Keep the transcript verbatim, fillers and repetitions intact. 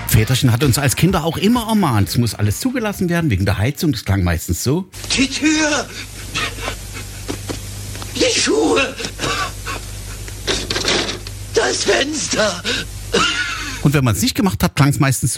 Väterchen hat uns als Kinder auch immer ermahnt, es muss alles zugelassen werden wegen der Heizung. Das klang meistens so. Die Tür! Die Schuhe! Das Fenster! Und wenn man es nicht gemacht hat, klang es meistens so.